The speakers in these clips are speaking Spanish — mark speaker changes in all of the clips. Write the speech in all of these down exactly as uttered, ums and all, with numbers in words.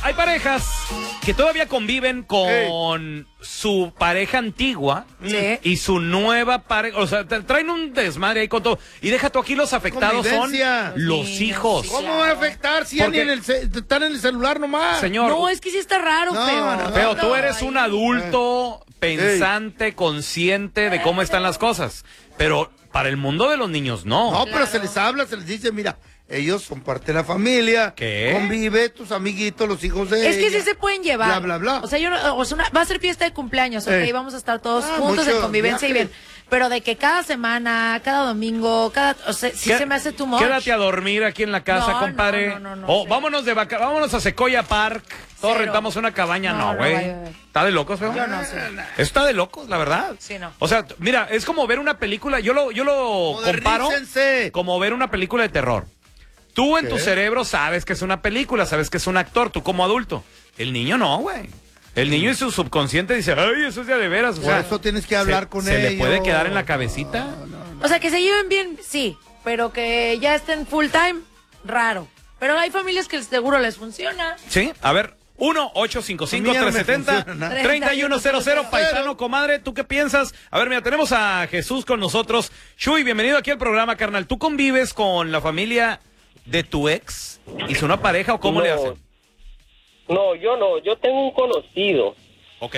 Speaker 1: hay parejas que todavía conviven con hey. su pareja antigua ¿sí? y su nueva pareja. O sea, traen un desmadre ahí con todo. Y deja tú aquí, los afectados son los sí, hijos.
Speaker 2: ¿Cómo van a afectar si en el están en el celular nomás?
Speaker 1: Señor.
Speaker 3: No, es que sí está raro, no, feo.
Speaker 1: No, Feo, tú eres un adulto eh. pensante, hey. consciente de cómo están las cosas. Pero para el mundo de los niños, no.
Speaker 2: No, pero claro. se les habla, se les dice, mira... Ellos son parte de la familia.
Speaker 1: ¿Qué?
Speaker 2: Convive, tus amiguitos, los hijos de
Speaker 3: Es
Speaker 2: ella,
Speaker 3: que sí se pueden llevar.
Speaker 2: Bla, bla, bla.
Speaker 3: O sea, yo no, o sea una, va a ser fiesta de cumpleaños, ok, eh. vamos a estar todos ah, juntos en convivencia viaje. y bien. Pero de que cada semana, cada domingo, cada, o sea, sí se me hace too much.
Speaker 1: Quédate a dormir aquí en la casa, no, compadre. No, no, no, no, oh, vámonos de vaca, vámonos a Sequoia Park. Todos Cero. rentamos una cabaña, no, güey. No, no, ¿Está de locos, feo?
Speaker 3: Yo no sé.
Speaker 1: Eso está de locos, la verdad.
Speaker 3: Sí, no.
Speaker 1: O sea, mira, es como ver una película, yo lo, yo lo comparo como ver una película de terror. Tú en ¿Qué? tu cerebro sabes que es una película, sabes que es un actor, tú como adulto. El niño no, güey. El niño en su subconsciente dice, ay, eso es de, de veras. O
Speaker 2: Por
Speaker 1: sea,
Speaker 2: eso tienes que hablar
Speaker 1: se,
Speaker 2: con
Speaker 1: ¿Se
Speaker 2: ellos.
Speaker 1: le puede quedar en la cabecita?
Speaker 2: No, no, no.
Speaker 3: O sea, que se lleven bien, sí, pero que ya estén full time, raro. Pero hay familias que seguro les funciona.
Speaker 1: Sí, a ver, uno ocho cinco cinco, tres siete cero, tres uno cero cero, paisano, comadre, ¿tú qué piensas? A ver, mira, tenemos a Jesús con nosotros. Chuy, bienvenido aquí al programa, carnal. ¿Tú convives con la familia de tu ex? ¿Hizo una pareja o cómo
Speaker 4: no,
Speaker 1: le hacen?
Speaker 4: No, yo no, yo tengo un conocido.
Speaker 1: Ok.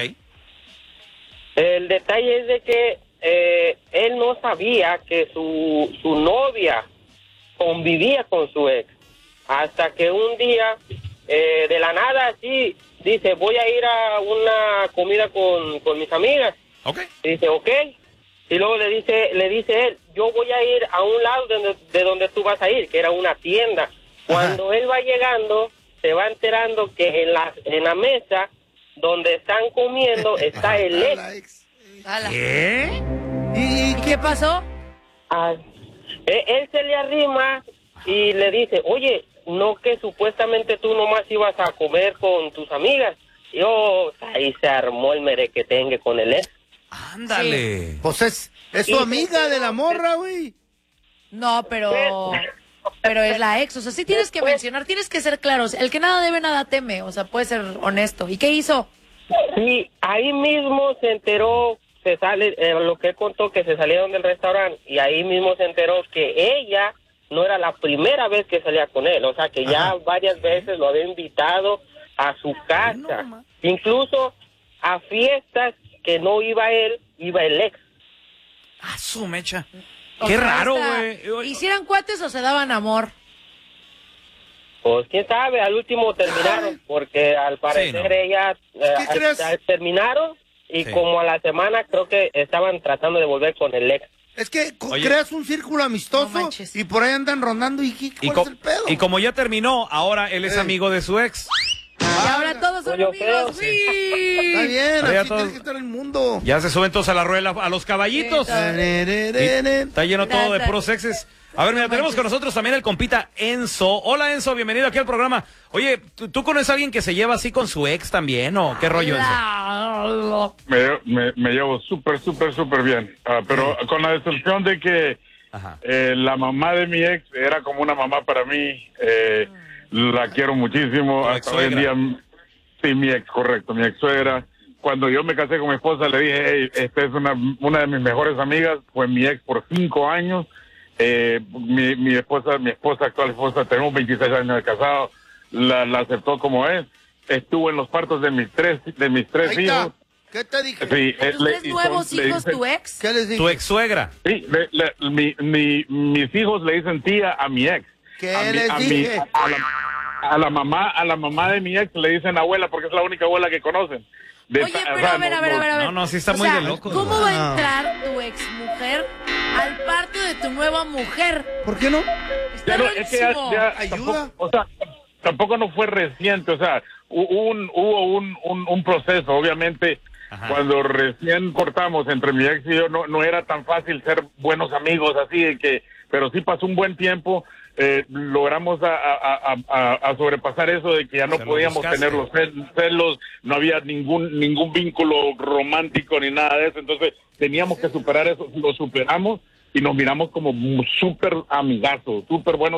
Speaker 4: El detalle es de que eh, él no sabía que su, su novia convivía con su ex. Hasta que un día, eh, de la nada, así, dice, voy a ir a una comida con, con mis amigas.
Speaker 1: Ok.
Speaker 4: Y dice, ok. Y luego le dice, le dice él, yo voy a ir a un lado de donde, de donde tú vas a ir, que era una tienda. Cuando Ajá. él va llegando, se va enterando que en la, en la mesa donde están comiendo está el ex.
Speaker 1: ¿Qué?
Speaker 3: ¿Y qué pasó?
Speaker 4: Ah, él, él se le arrima y le dice, oye, no que supuestamente tú nomás ibas a comer con tus amigas. Y oh, ahí se armó el merequetengue con el ex.
Speaker 1: Ándale.
Speaker 2: Sí. Pues es, es su amiga de la morra, güey.
Speaker 3: No, pero... Pero es la ex, o sea, sí tienes que mencionar, tienes que ser claros. El que nada debe, nada teme, o sea, puede ser honesto. ¿Y qué hizo?
Speaker 4: Sí, ahí mismo se enteró, se sale, eh, lo que él contó, que se salieron del restaurante, y ahí mismo se enteró que ella no era la primera vez que salía con él, o sea, que ya Ajá. varias veces lo había invitado a su casa, no, incluso a fiestas que no iba él, iba el ex.
Speaker 1: Ah, su mecha. O Qué sea, raro, güey.
Speaker 3: ¿Hicieran cuates o se daban amor?
Speaker 4: Pues quién sabe, al último terminaron, porque al parecer sí, no. ella eh, al, terminaron y sí. como a la semana creo que estaban tratando de volver con el ex.
Speaker 2: Es que Oye, creas un círculo amistoso no y por ahí andan rondando y ¿cuál
Speaker 1: y
Speaker 2: es el pedo?
Speaker 1: Y como ya terminó, ahora él es eh. amigo de su ex.
Speaker 3: Y ahora todos son Oye, amigos, sí.
Speaker 2: Está bien, así
Speaker 1: todos,
Speaker 2: tiene que estar el mundo.
Speaker 1: Ya se suben todos a la rueda, a los caballitos. Está lleno todo de puros exes. A ver, mira, tenemos con nosotros también el compita Enzo. Hola, Enzo, bienvenido aquí al programa. Oye, ¿tú, ¿tú conoces a alguien que se lleva así con su ex también o qué rollo, Enzo?
Speaker 5: Me, me, me llevo súper, súper, súper bien. Uh, pero sí. con la excepción de que eh, la mamá de mi ex era como una mamá para mí. Eh, la quiero muchísimo. Hasta hoy en día, sí, mi ex, correcto, mi ex suegra. Cuando yo me casé con mi esposa, le dije, hey, esta es una, una de mis mejores amigas. Fue mi ex por cinco años. Eh, mi, mi esposa, mi esposa, actual esposa, tenemos veintiséis años de casado, la, la aceptó como es. Estuvo en los partos de mis tres, de mis tres hijos.
Speaker 2: ¿Qué te dije?
Speaker 3: Sí, eh, ¿Tus tres nuevos son, hijos, dice, tu ex?
Speaker 2: ¿Qué les dije?
Speaker 1: Tu ex suegra.
Speaker 5: Sí, le, le, mi, mi, mis hijos le dicen tía a mi ex.
Speaker 2: ¿Qué
Speaker 5: a
Speaker 2: les
Speaker 5: mi,
Speaker 2: dije?
Speaker 5: A, mi, a, la, a la mamá, a la mamá de mi ex le dicen abuela porque es la única abuela que conocen.
Speaker 3: De Oye, pero o sea, a ver, a ver, a ver, a ver.
Speaker 1: No, no, sí está
Speaker 3: o
Speaker 1: muy
Speaker 3: sea,
Speaker 1: de loco.
Speaker 3: ¿Cómo va a entrar tu ex mujer al parto de tu nueva mujer?
Speaker 2: ¿Por qué no?
Speaker 3: Está
Speaker 5: no, es que ya, ya,
Speaker 2: ayuda.
Speaker 5: Tampoco, o sea, tampoco no fue reciente, o sea, hubo un, hubo un, un, un proceso, obviamente. Ajá. Cuando recién cortamos entre mi ex y yo, no, no era tan fácil ser buenos amigos, así de que, pero sí pasó un buen tiempo. Eh, logramos a, a, a, a sobrepasar eso de que ya no podíamos tener los celos, no había ningún ningún vínculo romántico ni nada de eso, entonces teníamos que superar eso, lo superamos y nos miramos como súper amigazos, súper buenos